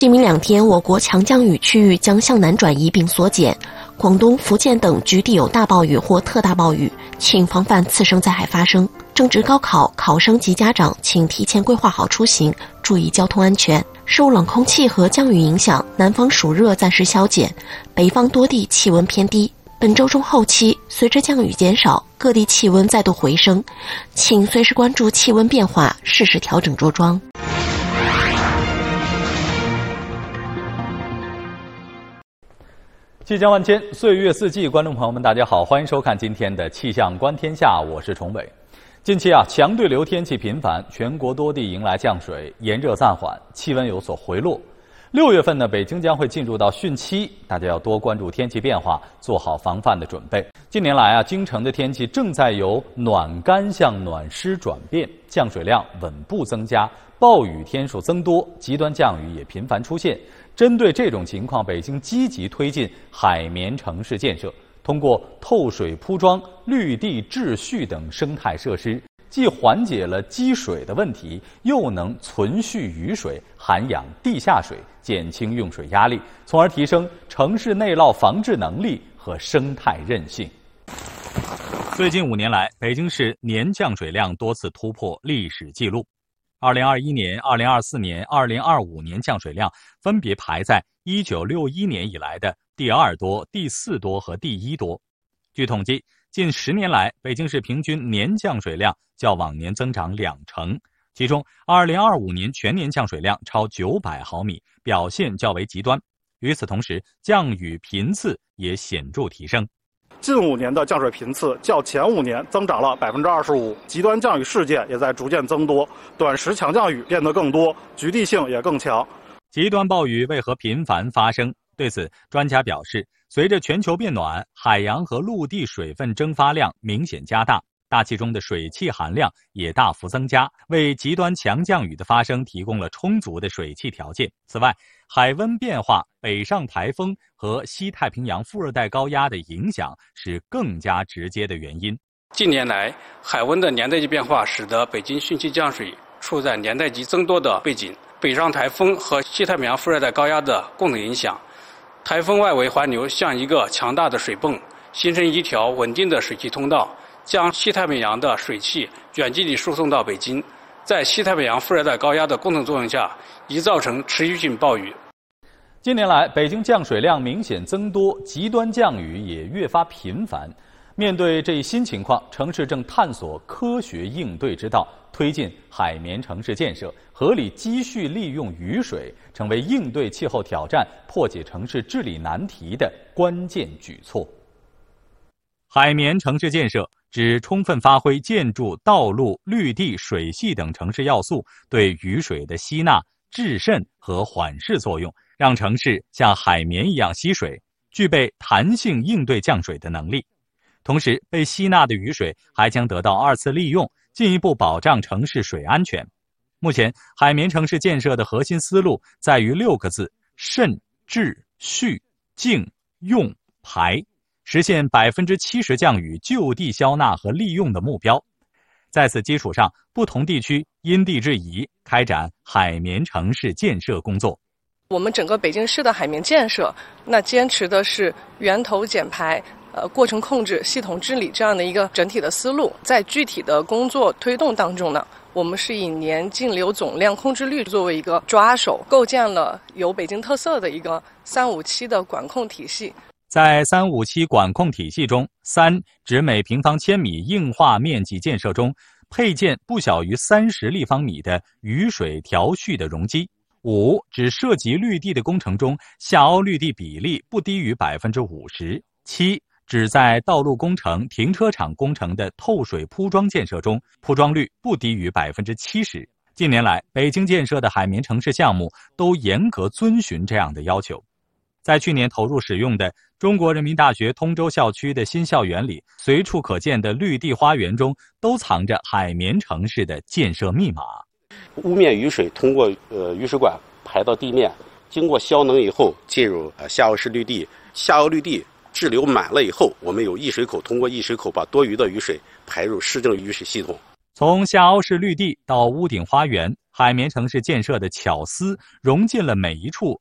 今明2天，我国强降雨区域将向南转移并缩减，广东、福建等局地有大暴雨或特大暴雨，请防范次生灾害发生。正值高考，考生及家长请提前规划好出行，注意交通安全。受冷空气和降雨影响，南方暑热暂时消减，北方多地气温偏低。本周中后期，随着降雨减少，各地气温再度回升，请随时关注气温变化，适时调整着装。 气象万千，岁月四季，观众朋友们，大家好，欢迎收看今天的气象观天下，我是崇伟。近期强对流天气频繁，全国多地迎来降水，炎热暂缓，气温有所回落。6月份呢，北京将会进入到汛期，大家要多关注天气变化，做好防范的准备。近年来京城的天气正在由暖干向暖湿转变，降水量稳步增加，暴雨天数增多，极端降雨也频繁出现。针对这种情况，北京积极推进海绵城市建设，通过透水铺装、绿地秩序等生态设施，既缓解了积水的问题，又能存蓄雨水，涵养地下水，减轻用水压力，从而提升城市内涝防治能力和生态韧性。最近5年来，北京市年降水量多次突破历史记录。2021年、2024年、2025年降水量分别排在1961年以来的第2多、第4多和第1多。据统计，近10年来，北京市平均年降水量较往年增长2成，其中2025年全年降水量超900毫米，表现较为极端。与此同时，降雨频次也显著提升。 近5年的降水频次较前5年增长了25%，极端降雨事件也在逐渐增多，短时强降雨变得更多，局地性也更强。 极端暴雨为何频繁发生？对此，专家表示，随着全球变暖，海洋和陆地水分蒸发量明显加大，大气中的水汽含量也大幅增加，为极端强降雨的发生提供了充足的水汽条件。此外，海温变化、北上台风和西太平洋副热带高压的影响是更加直接的原因。 近年来，海温的年代级变化使得北京汛期降水处在年代级增多的背景，北上台风和西太平洋副热带高压的共同影响，台风外围环流像一个强大的水泵，形成一条稳定的水汽通道，将西太平洋的水汽远距离输送到北京，在西太平洋副热带高压的共同作用下，已造成持续性暴雨。 近年来，北京降水量明显增多，极端降雨也越发频繁。面对这一新情况，城市正探索科学应对之道，推进海绵城市建设，合理积蓄利用雨水，成为应对气候挑战、破解城市治理难题的关键举措。海绵城市建设指充分发挥建筑、道路、绿地、水系等城市要素对雨水的吸纳、制渗和缓释作用，让城市像海绵一样吸水，具备弹性应对降水的能力。同时，被吸纳的雨水还将得到2次利用，进一步保障城市水安全。目前，海绵城市建设的核心思路在于6个字：渗、制、蓄、净、用、排，实现70%降雨就地消纳和利用的目标。在此基础上，不同地区因地制宜开展海绵城市建设工作。 我们整个北京市的海绵建设，那坚持的是源头减排、过程控制、系统治理这样的一个整体的思路。在具体的工作推动当中呢，我们是以年径流总量控制率作为一个抓手，构建了有北京特色的一个357的管控体系。 在357管控体系中，3指每平方千米硬化面积建设中配建不小于30立方米的雨水调蓄的容积；5指涉及绿地的工程中下凹绿地比例不低于50%；7指在道路工程、停车场工程的透水铺装建设中，铺装率不低于70%。近年来，北京建设的海绵城市项目都严格遵循这样的要求。在去年投入使用的中国人民大学通州校区的新校园里，随处可见的绿地花园中都藏着海绵城市的建设密码。 污面雨水通过雨水管排到地面，经过消能以后进入下凹式绿地，下凹绿地滞留满了以后，我们有溢水口，通过溢水口把多余的雨水排入市政雨水系统。 从下凹式绿地到屋顶花园， 海绵城市建设的巧思融进了每一处